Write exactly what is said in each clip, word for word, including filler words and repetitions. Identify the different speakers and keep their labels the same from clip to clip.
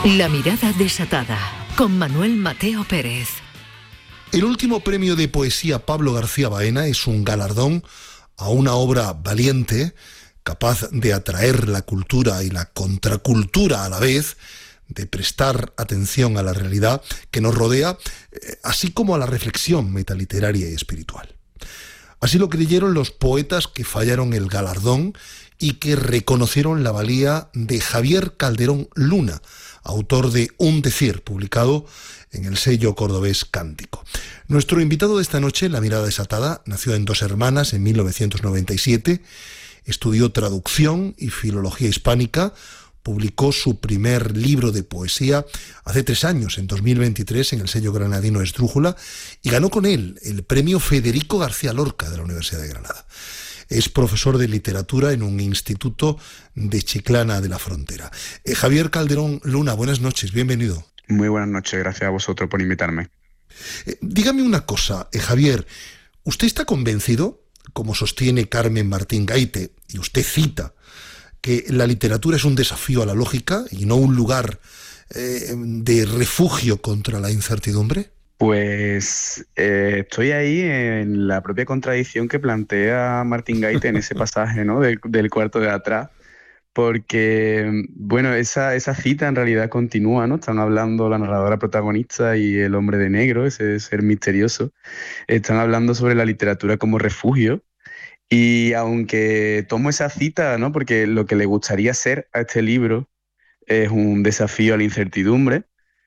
Speaker 1: La mirada desatada, con Manuel Mateo Pérez.
Speaker 2: El último premio de poesía Pablo García Baena es un galardón a una obra valiente, capaz de atraer la cultura y la contracultura a la vez, de prestar atención a la realidad que nos rodea, así como a la reflexión metaliteraria y espiritual. Así lo creyeron los poetas que fallaron el galardón y que reconocieron la valía de Javier Calderón Luna, autor de Un decir, publicado en el sello cordobés Cántico. Nuestro invitado de esta noche, La mirada desatada, nació en Dos Hermanas en mil novecientos noventa y siete, estudió traducción y filología hispánica, publicó su primer libro de poesía hace tres años, en dos mil veintitrés, en el sello granadino Esdrújula, y ganó con él el premio Federico García Lorca de la Universidad de Granada. Es profesor de literatura en un instituto de Chiclana de la Frontera. Eh, Javier Calderón Luna, buenas noches, bienvenido.
Speaker 3: Muy buenas noches, gracias a vosotros por invitarme.
Speaker 2: Eh, dígame una cosa, eh, Javier, ¿usted está convencido, como sostiene Carmen Martín Gaite, y usted cita, que la literatura es un desafío a la lógica y no un lugar eh, de refugio contra la incertidumbre?
Speaker 3: Pues eh, estoy ahí en la propia contradicción que plantea Martín Gaite en ese pasaje, ¿no? del, del cuarto de atrás, porque, bueno, esa, esa cita en realidad continúa, ¿no? Están hablando la narradora protagonista y el hombre de negro, ese ser misterioso, están hablando sobre la literatura como refugio. Y aunque tomo esa cita, ¿no? Porque lo que le gustaría ser a este libro es un desafío a la incertidumbre,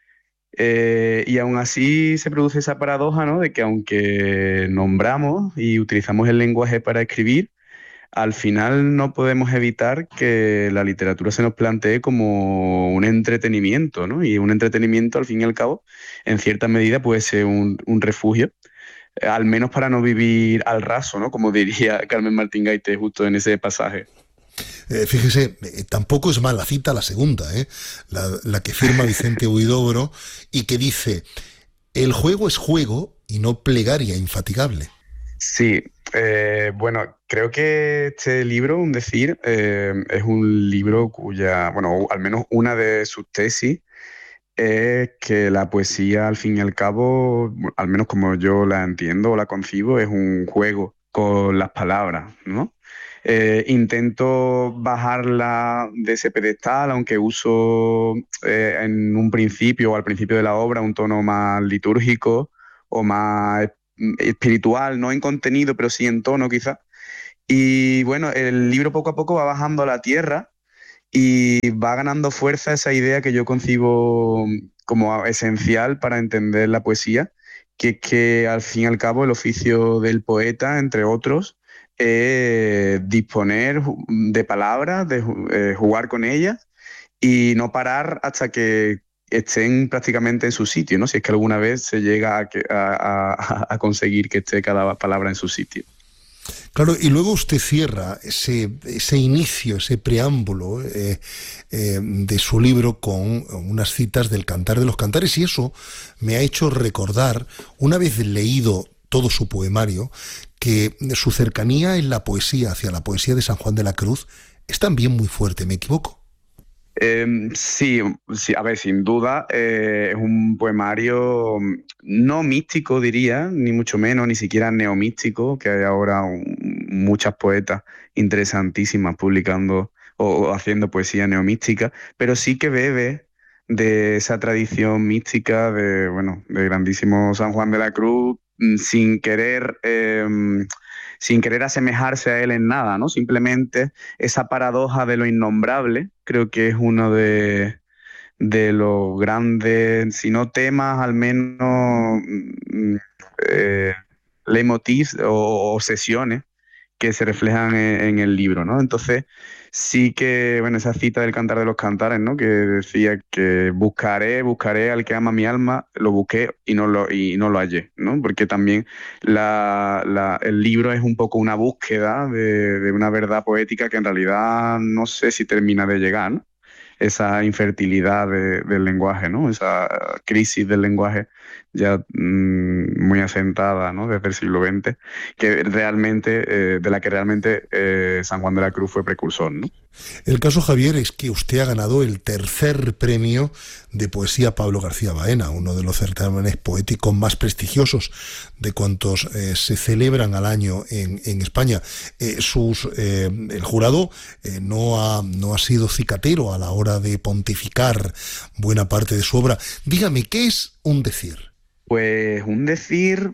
Speaker 3: eh, y aún así se produce esa paradoja, ¿no? De que aunque nombramos y utilizamos el lenguaje para escribir, al final no podemos evitar que la literatura se nos plantee como un entretenimiento, ¿no? Y un entretenimiento, al fin y al cabo, en cierta medida puede ser un, un refugio, al menos para no vivir al raso, ¿no? Como diría Carmen Martín Gaite justo en ese pasaje.
Speaker 2: Eh, fíjese, eh, tampoco es mala cita la segunda, ¿eh? la, la que firma Vicente Huidobro y que dice: el juego es juego y no plegaria infatigable.
Speaker 3: Sí, eh, bueno, creo que este libro, Un decir, eh, es un libro cuya, bueno, al menos una de sus tesis es que la poesía, al fin y al cabo, al menos como yo la entiendo o la concibo, es un juego con las palabras, ¿no? Eh, intento bajarla de ese pedestal, aunque uso eh, en un principio o al principio de la obra un tono más litúrgico o más espiritual, no en contenido, pero sí en tono quizás. Y bueno, el libro poco a poco va bajando a la tierra y va ganando fuerza esa idea que yo concibo como esencial para entender la poesía, que es que al fin y al cabo el oficio del poeta, entre otros, es disponer de palabras, de eh, jugar con ellas y no parar hasta que estén prácticamente en su sitio, ¿no? Si es que alguna vez se llega a, a, a, a conseguir que esté cada palabra en su sitio.
Speaker 2: Claro, y luego usted cierra ese, ese inicio, ese preámbulo eh, eh, de su libro con unas citas del Cantar de los Cantares, y eso me ha hecho recordar, una vez leído todo su poemario, que su cercanía en la poesía hacia la poesía de San Juan de la Cruz es también muy fuerte, ¿me equivoco?
Speaker 3: Eh, sí, sí, a ver, sin duda eh, es un poemario no místico, diría, ni mucho menos, ni siquiera neomístico, que hay ahora un, muchas poetas interesantísimas publicando o, o haciendo poesía neomística, pero sí que bebe de esa tradición mística de, bueno, de grandísimo San Juan de la Cruz, sin querer... Eh, sin querer asemejarse a él en nada, ¿no? Simplemente esa paradoja de lo innombrable, creo que es uno de, de los grandes, si no temas, al menos eh, leitmotivs o obsesiones que se reflejan en, en el libro, ¿no? Entonces, sí que, bueno, esa cita del Cantar de los Cantares, ¿no? Que decía que buscaré, buscaré al que ama mi alma, lo busqué y no lo, y no lo hallé, ¿no? Porque también la, la, el libro es un poco una búsqueda de, de una verdad poética que en realidad no sé si termina de llegar, ¿no? esa infertilidad de, del lenguaje, ¿no? Esa crisis del lenguaje ya mmm, muy asentada, ¿no? Desde el siglo veinte, que realmente, eh, de la que realmente eh, San Juan de la Cruz fue precursor, ¿no?
Speaker 2: El caso, Javier, es que usted ha ganado el tercer premio de poesía Pablo García Baena, uno de los certámenes poéticos más prestigiosos de cuantos eh, se celebran al año en, en España. Eh, sus, eh, el jurado eh, no, ha, no ha sido cicatero a la hora de pontificar buena parte de su obra. Dígame, ¿qué es un decir?
Speaker 3: Pues un decir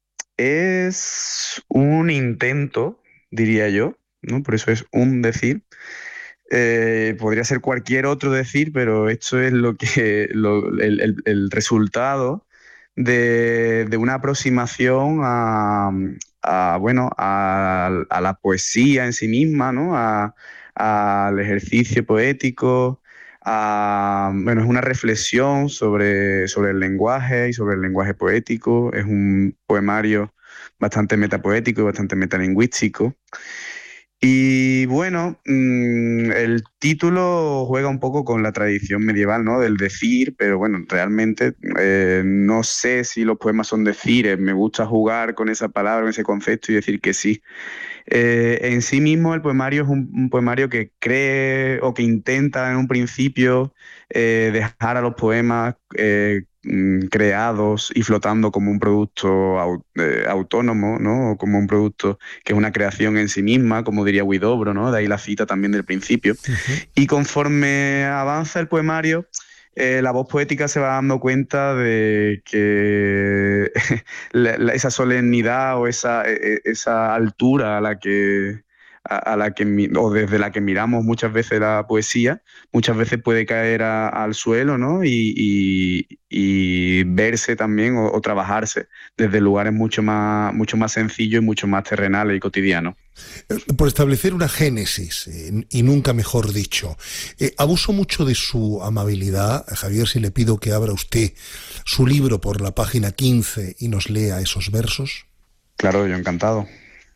Speaker 3: es un intento, diría yo, ¿no? Por eso es un decir. Eh, podría ser cualquier otro decir, pero esto es lo que lo, el, el, el resultado de, de una aproximación a, a bueno a, a la poesía en sí misma, ¿no? A, al ejercicio poético. A, bueno, es una reflexión sobre, sobre el lenguaje y sobre el lenguaje poético. Es un poemario bastante metapoético y bastante metalingüístico. Y bueno, mmm, el título juega un poco con la tradición medieval, ¿no? Del decir, pero bueno, realmente eh, no sé si los poemas son decires. Me gusta jugar con esa palabra, con ese concepto y decir que sí. Eh, en sí mismo el poemario es un, un poemario que cree o que intenta en un principio eh, dejar a los poemas eh, mm, creados y flotando como un producto au, eh, autónomo, ¿no? O como un producto que es una creación en sí misma, como diría Huidobro, ¿no? De ahí la cita también del principio. Uh-huh. Y conforme avanza el poemario, Eh, la voz poética se va dando cuenta de que la, la, esa solemnidad o esa, esa altura a la que, a, a la que o desde la que miramos muchas veces la poesía, muchas veces puede caer a, al suelo, ¿no? Y, y, y verse también o, o trabajarse desde lugares mucho más, mucho más sencillos y mucho más terrenales y cotidianos.
Speaker 2: Por establecer una génesis, eh, y nunca mejor dicho. Eh, abuso mucho de su amabilidad, Javier, si le pido que abra usted su libro por la página quince y nos lea esos versos.
Speaker 3: Claro, yo encantado.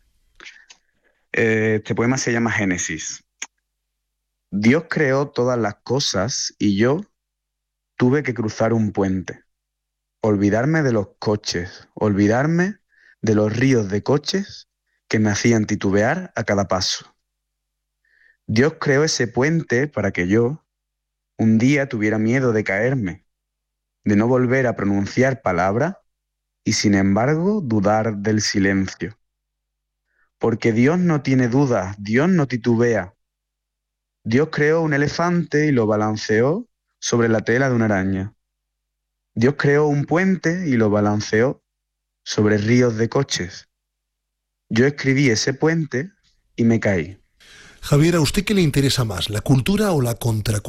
Speaker 3: Eh, este poema se llama Génesis. Dios creó todas las cosas y yo tuve que cruzar un puente, olvidarme de los coches, olvidarme de los ríos de coches que me hacían titubear a cada paso. Dios creó ese puente para que yo un día tuviera miedo de caerme, de no volver a pronunciar palabra y sin embargo dudar del silencio. Porque Dios no tiene dudas, Dios no titubea. Dios creó un elefante y lo balanceó sobre la tela de una araña. Dios creó un puente y lo balanceó sobre ríos de coches. Yo escribí ese puente y me caí.
Speaker 2: Javier, ¿a usted qué le interesa más, la cultura o la contracultura?